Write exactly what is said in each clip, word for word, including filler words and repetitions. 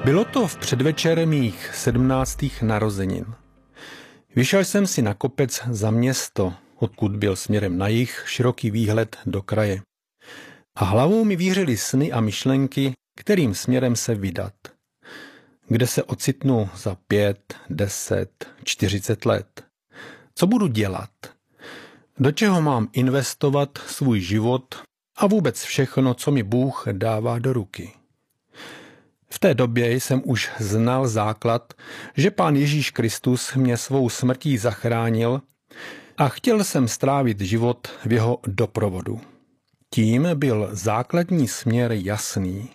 Bylo to v předvečer mých sedmnáctých narozenin. Vyšel jsem si na kopec za město, odkud byl směrem na jih široký výhled do kraje. A hlavou mi vířily sny a myšlenky, kterým směrem se vydat. Kde se ocitnu za pět, deset, čtyřicet let. Co budu dělat? Do čeho mám investovat svůj život a vůbec všechno, co mi Bůh dává do ruky. V té době jsem už znal základ, že Pán Ježíš Kristus mě svou smrtí zachránil a chtěl jsem strávit život v jeho doprovodu. Tím byl základní směr jasný.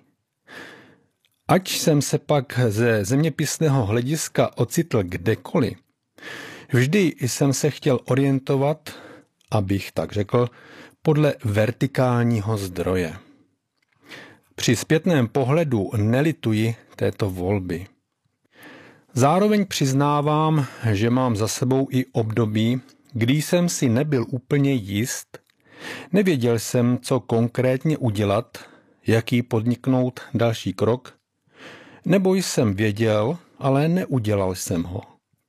Ať jsem se pak ze zeměpisného hlediska ocitl kdekoliv, vždy jsem se chtěl orientovat, abych tak řekl, podle vertikálního zdroje. Při zpětném pohledu nelituji této volby. Zároveň přiznávám, že mám za sebou i období, kdy jsem si nebyl úplně jist, nevěděl jsem, co konkrétně udělat, jaký podniknout další krok, nebo jsem věděl, ale neudělal jsem ho.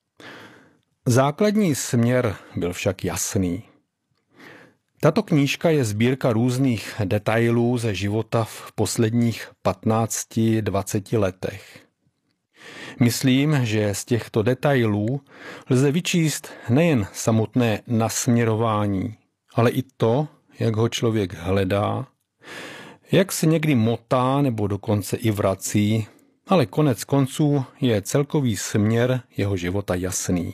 Základní směr byl však jasný. Tato knížka je sbírka různých detailů ze života v posledních patnácti dvaceti letech. Myslím, že z těchto detailů lze vyčíst nejen samotné nasměrování, ale i to, jak ho člověk hledá, jak se někdy motá nebo dokonce i vrací, ale konec konců je celkový směr jeho života jasný.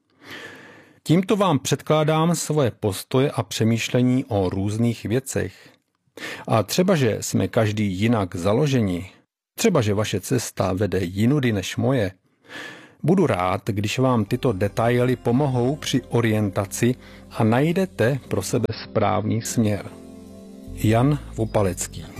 Tímto vám předkládám svoje postoje a přemýšlení o různých věcech. A třeba, že jsme každý jinak založeni, třeba, že vaše cesta vede jinudy než moje, budu rád, když vám tyto detaily pomohou při orientaci a najdete pro sebe správný směr. Jan Vopalecký.